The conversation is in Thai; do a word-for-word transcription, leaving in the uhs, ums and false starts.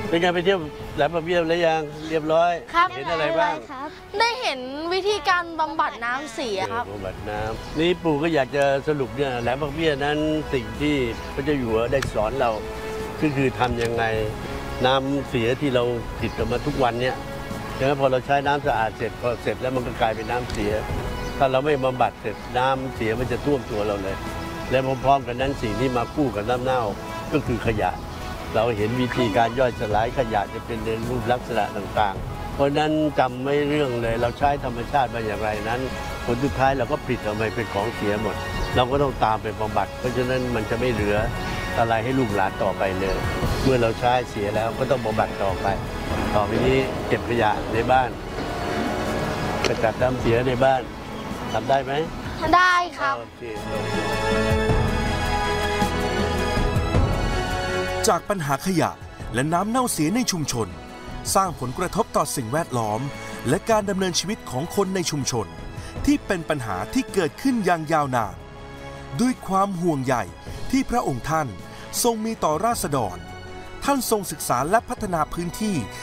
เป็นไงไปเที่ยวแหลมบะเบี้ยวแล้วยังเรียบร้อยครับเห็นอะไรบ้างได้เห็นวิธีการบำบัดน้ำเสียครับบำบัดน้ำนี่ปู่ก็อยากจะสรุปเนี่ยแหลมบะเบี้ยนั้นสิ่งที่พระเจ้าอยู่หัวได้สอนเราก็คือทำยังไงน้ำเสียที่เราติดออกมาทุกวันเนี่ยใช่ไหมพอเราใช้น้ำสะอาดเสร็จพอเสร็จแล้วมันก็กลายเป็นน้ำเสียถ้าเราไม่บำบัดเสร็จน้ำเสียมันจะท่วมตัวเราเลยและพร้อมๆกันนั้นสิ่งที่มาคู่กับน้ำเน่าก็คือขยะเราเห็นวิธีการย่อยสลายขยะจะเป็นในรูปลักษณะต่างๆเพราะนั้นจำไม่เรื่องเลยเราใช้ธรรมชาติมาอย่างไรนั้นผลสุดท้ายเราก็ผลิตออกมาเป็นของเสียหมดเราก็ต้องตามไปบำบัดเพราะฉะนั้นมันจะไม่เหลืออะไรให้ลูกหลานต่อไปเลยเมื่อเราใช้เสียแล้วก็ต้องบำบัดต่อไปต่อไปนี้เก็บขยะในบ้านกระจัดน้ำเสียในบ้านทำได้ไหมได้ครับจากปัญหาขยะและน้ำเน่าเสียในชุมชนสร้างผลกระทบต่อสิ่งแวดล้อมและการดำเนินชีวิตของคนในชุมชนที่เป็นปัญหาที่เกิดขึ้นอย่างยาวนานด้วยความห่วงใยที่พระองค์ท่านทรงมีต่อราษฎรท่านทรงศึกษาและพัฒนาพื้นที่